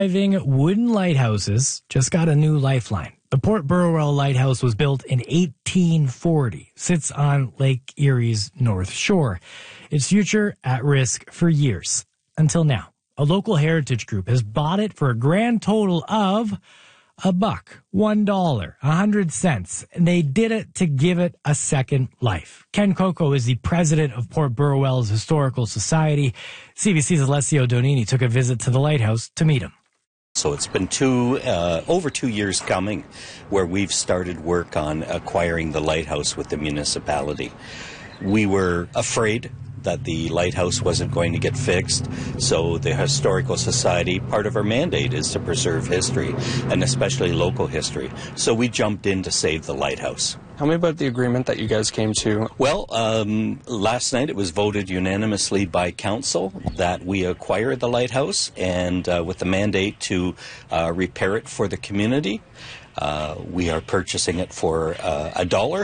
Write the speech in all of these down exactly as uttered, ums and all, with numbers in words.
Surviving wooden lighthouses just got a new lifeline. The Port Burwell Lighthouse was built in eighteen forty, sits on Lake Erie's North Shore. Its future at risk for years. Until now, a local heritage group has bought it for a grand total of a buck, one dollar, a hundred cents. And they did it to give it a second life. Ken Coco is the president of Port Burwell's Historical Society. C B C's Alessio Donini took a visit to the lighthouse to meet him. So it's been two, uh, over two years coming where we've started work on acquiring the lighthouse with the municipality. We were afraid that the lighthouse wasn't going to get fixed, so the Historical Society, part of our mandate is to preserve history, and especially local history. So we jumped in to save the lighthouse. Tell me about the agreement that you guys came to. Well, um, last night it was voted unanimously by council that we acquire the lighthouse, and uh, with the mandate to uh, repair it for the community. Uh, we are purchasing it for uh, a dollar,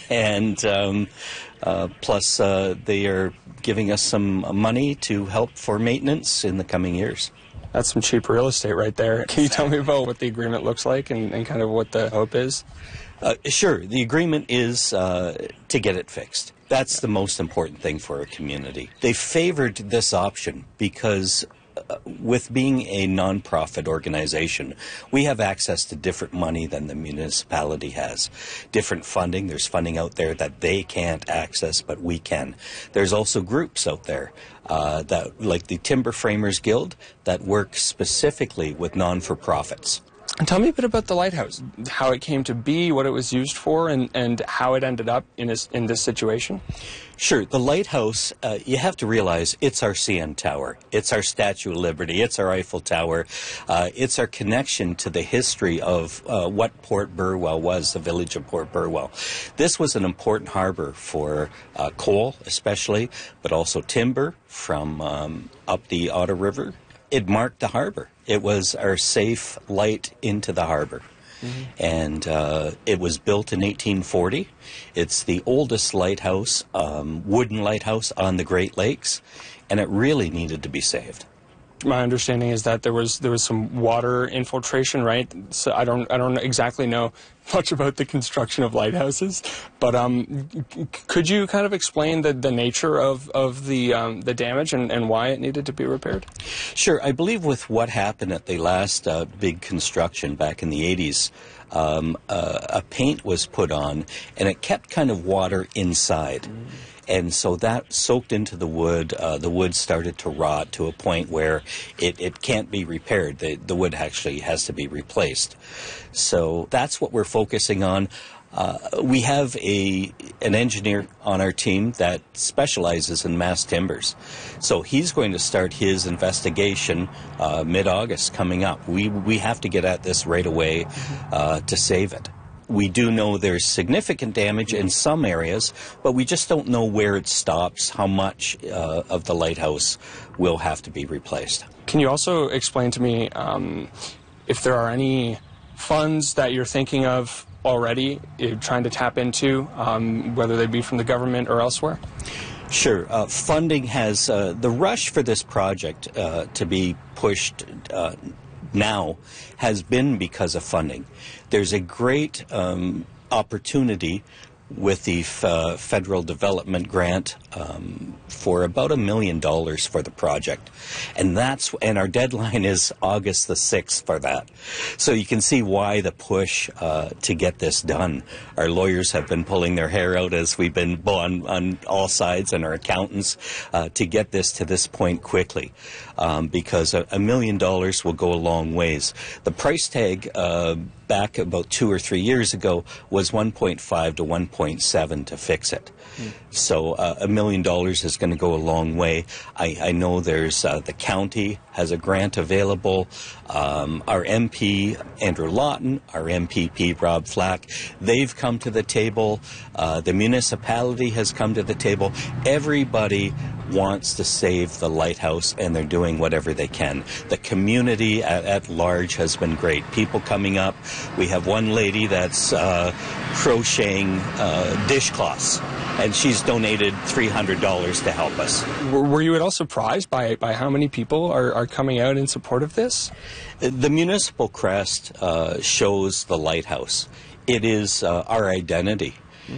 and um, uh, plus uh, they are giving us some money to help for maintenance in the coming years. That's some cheap real estate right there. Can you tell me about what the agreement looks like and, and kind of what the hope is? Uh, sure. The agreement is uh, to get it fixed. That's the most important thing for a community. They favored this option because uh, with being a nonprofit organization, we have access to different money than the municipality has. Different funding. There's funding out there that they can't access, but we can. There's also groups out there uh, that, like the Timber Framers Guild, that work specifically with non-for-profits. And tell me a bit about the lighthouse, how it came to be, what it was used for, and, and how it ended up in this, in this situation. Sure. The lighthouse, uh, you have to realize it's our C N Tower. It's our Statue of Liberty. It's our Eiffel Tower. Uh, it's our connection to the history of uh, what Port Burwell was, the village of Port Burwell. This was an important harbor for uh, coal, especially, but also timber from um, up the Ottawa River. It marked the harbor. It was our safe light into the harbor. Mm-hmm. And uh, it was built in eighteen forty. It's the oldest lighthouse, um, wooden lighthouse on the Great Lakes, and it really needed to be saved. My understanding is that there was there was some water infiltration, right? So I don't I don't exactly know much about the construction of lighthouses, but um, could you kind of explain the, the nature of of the um, the damage and, and why it needed to be repaired? Sure. I believe with what happened at the last uh, big construction back in the eighties, um, uh, a paint was put on, and it kept kind of water inside. Mm. And so that soaked into the wood. Uh, the wood started to rot to a point where it, it can't be repaired. The, the wood actually has to be replaced. So that's what we're focusing on. Uh, we have a an engineer on our team that specializes in mass timbers. So he's going to start his investigation uh, mid-August coming up. We, we have to get at this right away uh, to save it. We do know there's significant damage in some areas, but we just don't know where it stops, how much uh, of the lighthouse will have to be replaced. Can you also explain to me um, if there are any funds that you're thinking of already, you're trying to tap into, um, whether they be from the government or elsewhere? Sure. Uh, funding has, uh, the rush for this project uh, to be pushed uh, now has been because of funding. There's a great um, opportunity with the f uh, federal development grant um, for about a million dollars for the project, and that's and our deadline is August the sixth for that. So you can see why the push uh, to get this done. Our lawyers have been pulling their hair out as we've been on on all sides, and our accountants uh, to get this to this point quickly, um, because a, a million dollars will go a long ways. The price tag Uh, back about two or three years ago was one point five to one point seven to fix it. Mm. So uh, a million dollars is going to go a long way. I, I know there's uh, the county has a grant available. Um, our M P, Andrew Lawton, our M P P, Rob Flack, they've come to the table. Uh, the municipality has come to the table. Everybody wants to save the lighthouse, and they're doing whatever they can. The community at, at large has been great. People coming up. We have one lady that's uh, crocheting uh, dishcloths, and she's donated three hundred dollars to help us. Were, were you at all surprised by, by how many people are, are coming out in support of this? The municipal crest uh, shows the lighthouse. It is uh, our identity.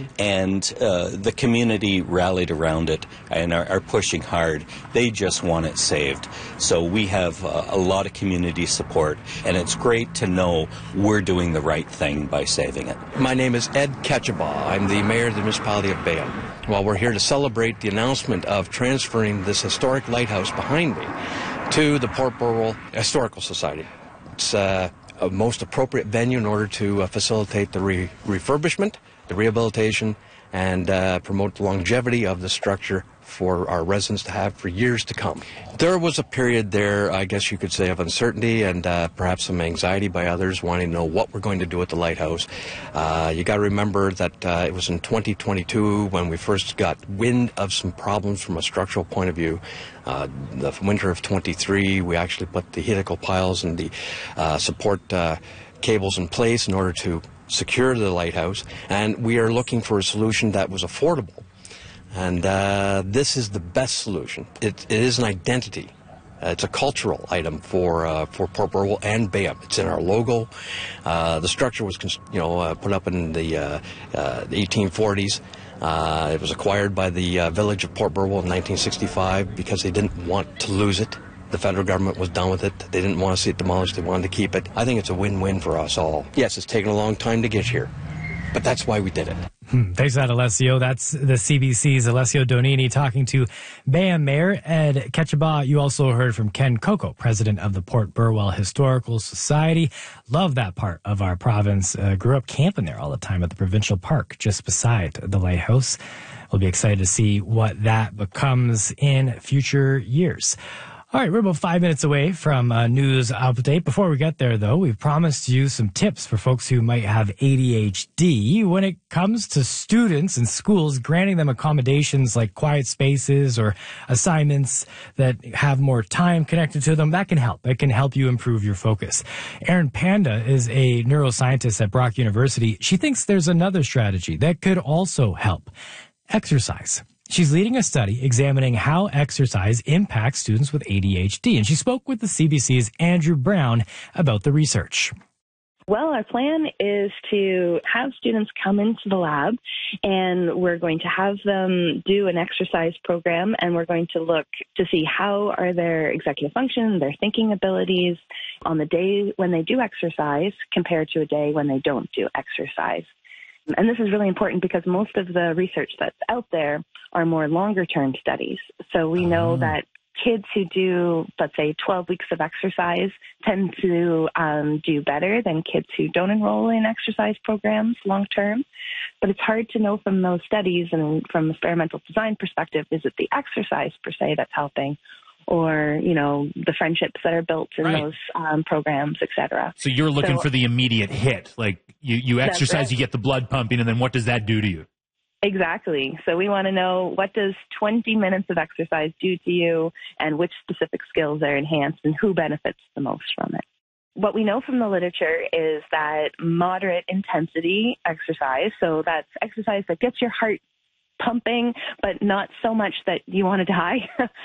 And uh, the community rallied around it and are, are pushing hard. They just want it saved. So we have uh, a lot of community support, and it's great to know we're doing the right thing by saving it. My name is Ed Ketchabaugh. I'm the mayor of the municipality of Bayham. Well, we're here to celebrate the announcement of transferring this historic lighthouse behind me to the Port Burwell Historical Society. It's uh, a most appropriate venue in order to uh, facilitate the re refurbishment, the rehabilitation, and uh, promote the longevity of the structure for our residents to have for years to come. There was a period there, I guess you could say, of uncertainty and uh, perhaps some anxiety by others wanting to know what we're going to do with the lighthouse. Uh, you got to remember that uh, it was in twenty twenty-two when we first got wind of some problems from a structural point of view. Uh, the winter of twenty-three, we actually put the helical piles and the uh, support uh, cables in place in order to secure the lighthouse, and we are looking for a solution that was affordable. And uh, this is the best solution. It, it is an identity. Uh, it's a cultural item for uh, for Port Burwell and Bayham. It's in our logo. Uh, the structure was, you know, uh, put up in the, uh, uh, the eighteen forties. Uh, it was acquired by the uh, village of Port Burwell in nineteen sixty-five because they didn't want to lose it. The federal government was done with it. They didn't want to see it demolished. They wanted to keep it. I think it's a win-win for us all. Yes, it's taken a long time to get here, but that's why we did it. Hmm, thanks for that, Alessio. That's the C B C's Alessio Donini talking to Bayham Mayor Ed Ketchabaugh. You also heard from Ken Coco, president of the Port Burwell Historical Society. Love that part of our province. Uh, grew up camping there all the time at the provincial park just beside the lighthouse. We'll be excited to see what that becomes in future years. All right, we're about five minutes away from a news update. Before we get there, though, we've promised you some tips for folks who might have A D H D when it comes to students and schools, granting them accommodations like quiet spaces or assignments that have more time connected to them. That can help. It can help you improve your focus. Erin Panda is a neuroscientist at Brock University. She thinks there's another strategy that could also help: exercise. She's leading a study examining how exercise impacts students with A D H D, and she spoke with the C B C's Andrew Brown about the research. Well, our plan is to have students come into the lab, and we're going to have them do an exercise program, and we're going to look to see how are their executive function, their thinking abilities on the day when they do exercise compared to a day when they don't do exercise. And this is really important because most of the research that's out there are more longer-term studies. So we know oh. that kids who do, let's say, twelve weeks of exercise tend to um, do better than kids who don't enroll in exercise programs long-term. But it's hard to know from those studies, and from an experimental design perspective, is it the exercise per se that's helping, or, you know, the friendships that are built in right. those um, programs, et cetera. So you're looking so, for the immediate hit. Like, you, you exercise, right. you get the blood pumping, and then what does that do to you? Exactly. So we want to know, what does twenty minutes of exercise do to you, and which specific skills are enhanced, and who benefits the most from it. What we know from the literature is that moderate intensity exercise, so that's exercise that gets your heart pumping, but not so much that you want to die,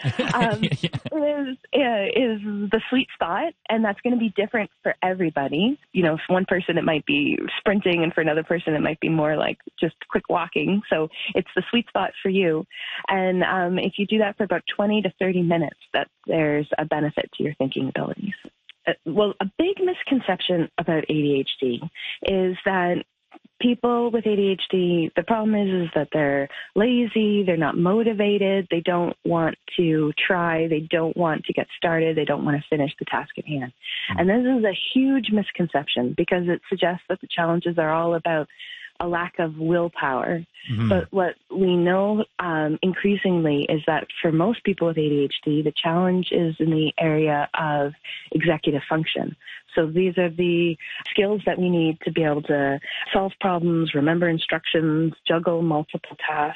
um, is, is the sweet spot. And that's going to be different for everybody. You know, for one person, it might be sprinting, and for another person, it might be more like just quick walking. So it's the sweet spot for you. And um, if you do that for about twenty to thirty minutes, that there's a benefit to your thinking abilities. Uh, well, a big misconception about A D H D is that people with A D H D, the problem is, is that they're lazy, they're not motivated, they don't want to try, they don't want to get started, they don't want to finish the task at hand. And this is a huge misconception, because it suggests that the challenges are all about a lack of willpower. Mm-hmm. But what we know um, increasingly is that for most people with A D H D, the challenge is in the area of executive function. So these are the skills that we need to be able to solve problems, remember instructions, juggle multiple tasks,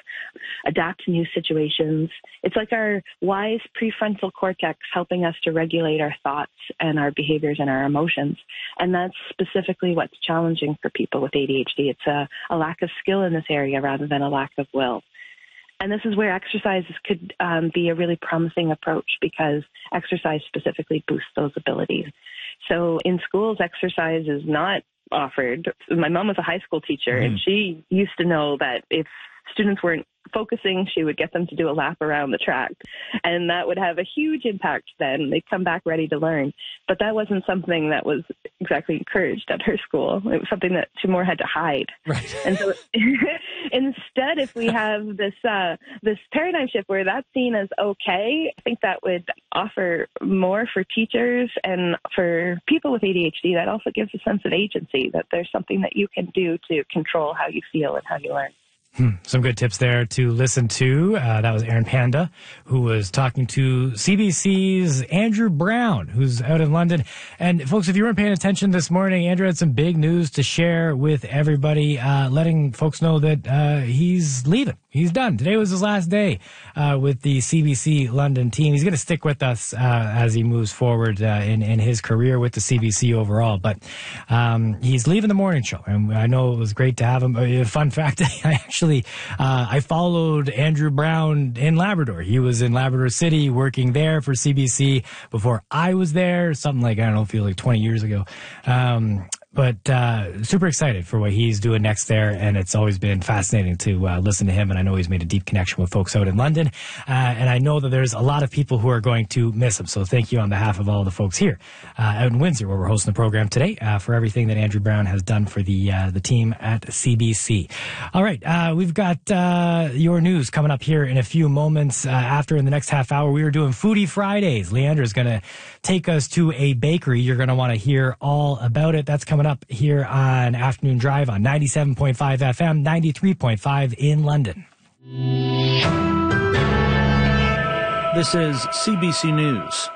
adapt to new situations. It's like our wise prefrontal cortex helping us to regulate our thoughts and our behaviors and our emotions. And that's specifically what's challenging for people with A D H D. It's a, a lack of skill in this area rather than a lack of will. And this is where exercises could um, be a really promising approach, because exercise specifically boosts those abilities. So in schools, exercise is not offered. My mom was a high school teacher, mm. and she used to know that if students weren't focusing, she would get them to do a lap around the track. And that would have a huge impact then. They'd come back ready to learn. But that wasn't something that was exactly encouraged at her school. It was something that she more had to hide. Right. And so instead, if we have this uh, this paradigm shift where that's seen as okay, I think that would offer more for teachers and for people with A D H D. That also gives a sense of agency, that there's something that you can do to control how you feel and how you learn. Hmm. Some good tips there to listen to. Uh, that was Erin Panda, who was talking to C B C's Andrew Brown, who's out in London. And folks, if you weren't paying attention this morning, Andrew had some big news to share with everybody, uh, letting folks know that uh, he's leaving. He's done. Today was his last day uh, with the C B C London team. He's going to stick with us uh, as he moves forward uh, in, in his career with the C B C overall. But um, he's leaving the morning show, and I know it was great to have him. A fun fact, I actually uh, I followed Andrew Brown in Labrador. He was in Labrador City working there for C B C before I was there, something like, I don't know, feel like twenty years ago. Um, But uh, super excited for what he's doing next there, and it's always been fascinating to uh, listen to him, and I know he's made a deep connection with folks out in London, uh, and I know that there's a lot of people who are going to miss him, so thank you on behalf of all the folks here uh, out in Windsor, where we're hosting the program today, uh, for everything that Andrew Brown has done for the uh, the team at C B C. All right, uh, we've got uh, your news coming up here in a few moments. Uh, after, in the next half hour, we are doing Foodie Fridays. Leandra is going to take us to a bakery. You're going to want to hear all about it. That's coming up here on Afternoon Drive on ninety-seven point five F M, ninety-three point five in London. This is C B C News.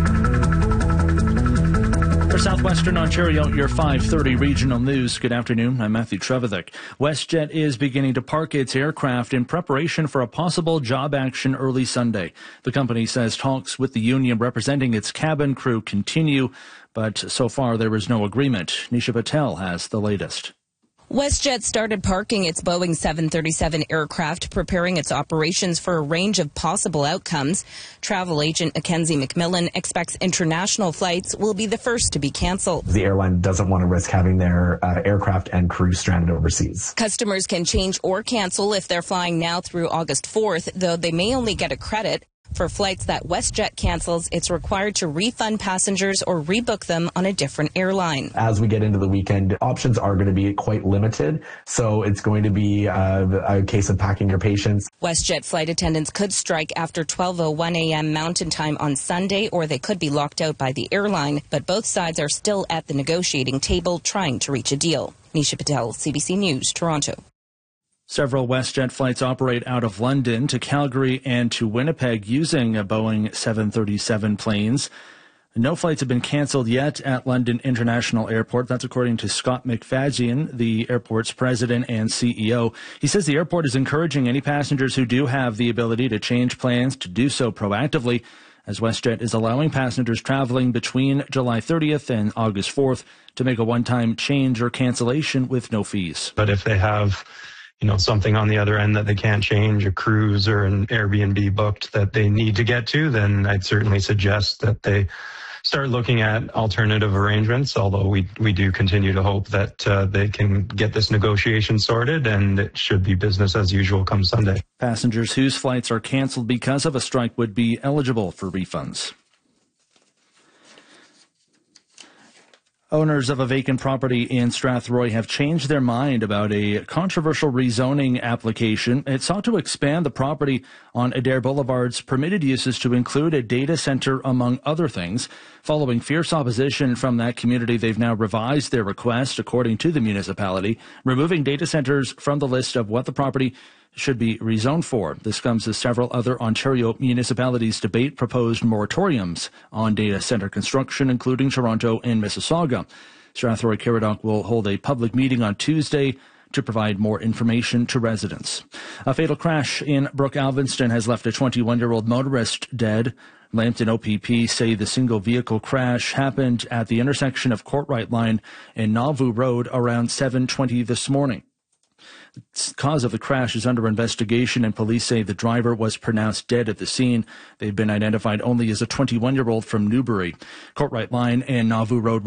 For Southwestern Ontario, your five thirty regional news. Good afternoon. I'm Matthew Trevithick. WestJet is beginning to park its aircraft in preparation for a possible job action early Sunday. The company says talks with the union representing its cabin crew continue, but so far there is no agreement. Nisha Patel has the latest. WestJet started parking its Boeing seven thirty-seven aircraft, preparing its operations for a range of possible outcomes. Travel agent Mackenzie McMillan expects international flights will be the first to be canceled. The airline doesn't want to risk having their uh, aircraft and crew stranded overseas. Customers can change or cancel if they're flying now through August fourth, though they may only get a credit. For flights that WestJet cancels, it's required to refund passengers or rebook them on a different airline. As we get into the weekend, options are going to be quite limited, so it's going to be uh, a case of packing your patience. WestJet flight attendants could strike after twelve oh one a.m. Mountain Time on Sunday, or they could be locked out by the airline, but both sides are still at the negotiating table trying to reach a deal. Nisha Patel, C B C News, Toronto. Several WestJet flights operate out of London to Calgary and to Winnipeg using a Boeing seven thirty-seven planes. No flights have been canceled yet at London International Airport. That's according to Scott McFadzean, the airport's president and C E O. He says the airport is encouraging any passengers who do have the ability to change plans to do so proactively, as WestJet is allowing passengers traveling between July thirtieth and August fourth to make a one-time change or cancellation with no fees. But if they have you know, something on the other end that they can't change, a cruise or an Airbnb booked that they need to get to, then I'd certainly suggest that they start looking at alternative arrangements, although we we do continue to hope that uh, they can get this negotiation sorted, and it should be business as usual come Sunday. Passengers whose flights are canceled because of a strike would be eligible for refunds. Owners of a vacant property in Strathroy have changed their mind about a controversial rezoning application. It sought to expand the property on Adair Boulevard's permitted uses to include a data center, among other things. Following fierce opposition from that community, they've now revised their request, according to the municipality, removing data centers from the list of what the property should be rezoned for. This comes as several other Ontario municipalities debate proposed moratoriums on data centre construction, including Toronto and Mississauga. Strathroy-Caradoc will hold a public meeting on Tuesday to provide more information to residents. A fatal crash in Brook Alvinston has left a twenty-one-year-old motorist dead. Lambton O P P say the single vehicle crash happened at the intersection of Courtright Line and Nauvoo Road around seven twenty this morning. The cause of the crash is under investigation, and police say the driver was pronounced dead at the scene. They've been identified only as a twenty-one-year-old from Newbury. Courtright Line and Nauvoo Road